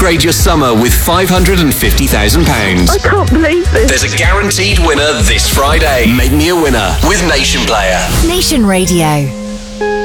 upgrade your summer with £550,000. I can't believe this. There's a guaranteed winner this Friday. Make me a winner with Nation Player. Nation Radio.